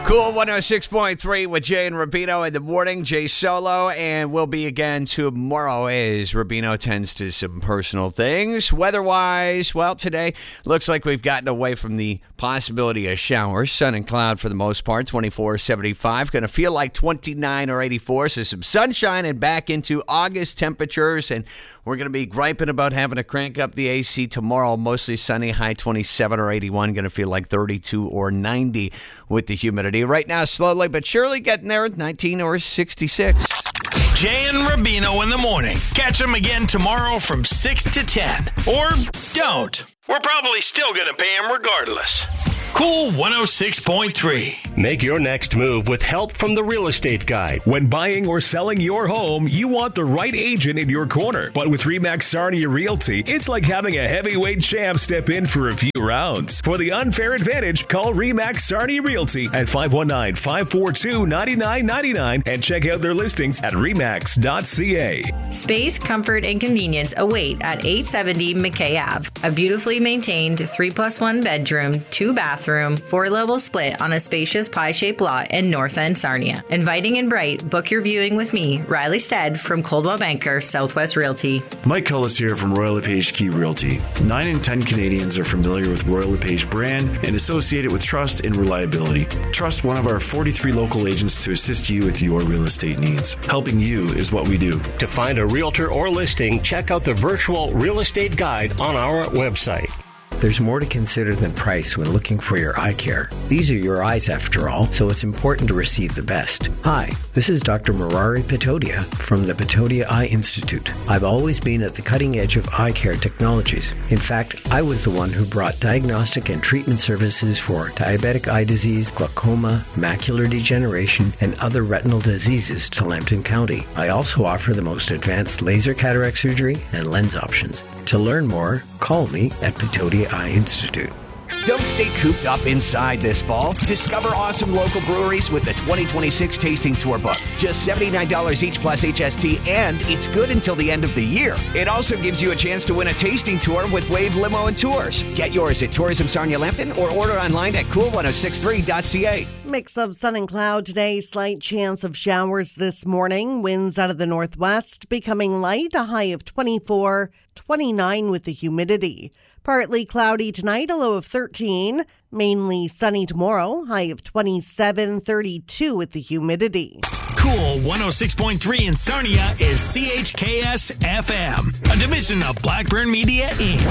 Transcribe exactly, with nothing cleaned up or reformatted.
Cool one oh six point three with Jay and Rubino in the morning. Jay solo, and we'll be again tomorrow as Rubino tends to some personal things. Weather-wise, well, today looks like we've gotten away from the possibility of showers. Sun and cloud for the most part, twenty-four, seventy-five. Going to feel like twenty-nine or eighty-four, so some sunshine and back into August temperatures. And we're going to be griping about having to crank up the A C tomorrow. Mostly sunny, high twenty-seven or eighty-one. Going to feel like thirty-two or ninety with the humidity. Right now, slowly but surely getting there at nineteen or sixty-six. Jay and Rubino in the morning. Catch them again tomorrow from six to ten. Or don't. We're probably still going to pay them regardless. Cool one oh six point three. Make your next move with help from the Real Estate Guide. When buying or selling your home, you want the right agent in your corner. But with RE/MAX Sarnia Realty, it's like having a heavyweight champ step in for a few rounds. For the unfair advantage, call RE/MAX Sarnia Realty at five one nine, five four two, nine nine nine nine and check out their listings at remax dot c a. Space, comfort, and convenience await at eight seventy McKay Ave. A beautifully maintained three plus one bedroom, two bathroom, four level split on a spacious pie-shaped lot in North End Sarnia. Inviting and bright, book your viewing with me, Riley Stead from Coldwell Banker Southwest Realty. Mike Cullis here from Royal LePage Key Realty. Nine in ten Canadians are familiar with Royal LePage brand and associate it with trust and reliability. Trust one of our forty-three local agents to assist you with your real estate needs. Helping you is what we do. To find a realtor or listing, check out the virtual Real Estate Guide on our website. There's more to consider than price when looking for your eye care. These are your eyes after all, so it's important to receive the best. Hi, this is Doctor Murari Patodia from the Patodia Eye Institute. I've always been at the cutting edge of eye care technologies. In fact, I was the one who brought diagnostic and treatment services for diabetic eye disease, glaucoma, macular degeneration, and other retinal diseases to Lambton County. I also offer the most advanced laser cataract surgery and lens options. To learn more, call me at Patodia Eye Institute. Don't stay cooped up inside this fall. Discover awesome local breweries with the twenty twenty-six Tasting Tour book. Just seventy-nine dollars each plus H S T, and it's good until the end of the year. It also gives you a chance to win a tasting tour with Wave Limo and Tours. Get yours at Tourism Sarnia Lambton or order online at cool ten sixty-three dot c a. Mix of sun and cloud today. Slight chance of showers this morning. Winds out of the northwest becoming light. A high of twenty-four, twenty-nine with the humidity. Partly cloudy tonight, a low of thirteen. Mainly sunny tomorrow, high of twenty-seven, thirty-two with the humidity. Cool one oh six point three in Sarnia is C H K S F M, a division of Blackburn Media Incorporated.